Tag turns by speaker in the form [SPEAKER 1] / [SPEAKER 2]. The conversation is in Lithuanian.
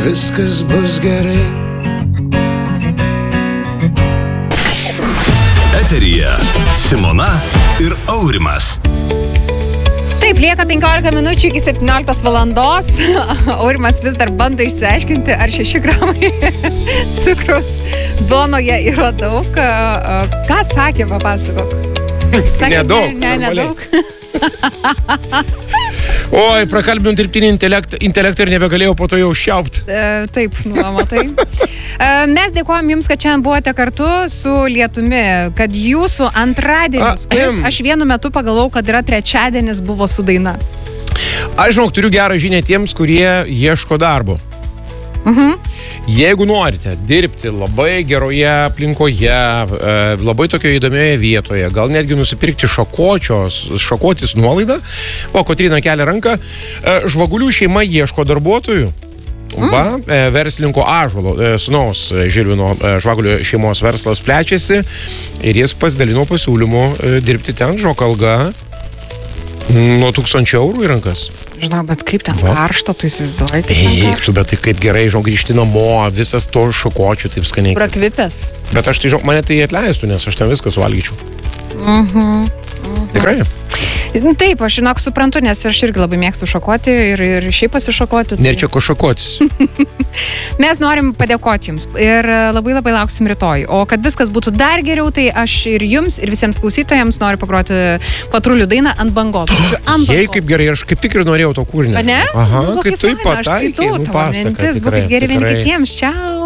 [SPEAKER 1] viskas bus gerai.
[SPEAKER 2] Eteryje Simona ir Aurimas.
[SPEAKER 3] Taip, lieka 15 minučių iki 17 valandos. Aurimas vis dar bando išsiaiškinti, ar 6 gramai cukraus duonoje yra daug. Ką sakė, papasakok?
[SPEAKER 4] Nedaug.
[SPEAKER 3] Nedaug.
[SPEAKER 4] Oi, prakalbėjom dirbtinį intelektą ir nebegalėjau po to jau šiaupt.
[SPEAKER 3] Taip, matai. Mes dėkojom Jums, kad šiandien buvote kartu su Lietumi, kad Jūsų antradienis, kuris aš vienu metu pagalvojau, kad yra trečiadienis, buvo su daina.
[SPEAKER 4] Aš žinok, turiu gerą žinią tiems, kurie ieško darbo. Jeigu norite dirbti labai geroje aplinkoje, labai tokioje įdomioje vietoje, gal netgi nusipirkti šakotis nuolaidą, Kotryna kelia ranką, Žvagulių šeima ieško darbuotojų. Verslininko Ąžuolo sūnaus Žilvino Žvagulių šeimos verslas plečiasi ir jis pasidalino pasiūlymu dirbti ten, žinok, alga nuo 1000 eurų į rankas.
[SPEAKER 3] Žinau, bet kaip ten karšta, tu įsivaizduoji?
[SPEAKER 4] Eiktų, bet tai kaip gerai, žinau, grįžti namo, visas to šakočių taip skaniai.
[SPEAKER 3] Prakvipęs.
[SPEAKER 4] Bet aš tai, žinau, mane tai atleistų, nes aš ten viską suvalgyčiau. Tikrai?
[SPEAKER 3] Taip, aš žinok suprantu, nes aš irgi labai mėgstu šakoti ir šiaip pasišakoti.
[SPEAKER 4] Nėra čia ko šakotis.
[SPEAKER 3] Mes norim padėkoti Jums ir labai labai lauksim rytoj. O kad viskas būtų dar geriau, tai aš ir Jums, ir visiems klausytojams noriu pagroti Patrulių dainą Ant bangos.
[SPEAKER 4] Jei, kaip gerai, aš kaip tik ir norėjau to kūrinį.
[SPEAKER 3] Ne?
[SPEAKER 4] Aha, kaip tu pataikei, pasaka.
[SPEAKER 3] Būkit geri vieni kitiems. Čiau.